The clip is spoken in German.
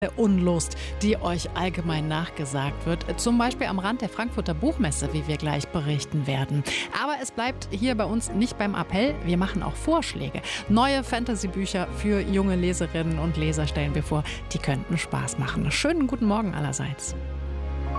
Unlust, die euch allgemein nachgesagt wird. Zum Beispiel am Rand der Frankfurter Buchmesse, wie wir gleich berichten werden. Aber es bleibt hier bei uns nicht beim Appell. Wir machen auch Vorschläge. Neue Fantasy-Bücher für junge Leserinnen und Leser stellen wir vor. Die könnten Spaß machen. Schönen guten Morgen allerseits.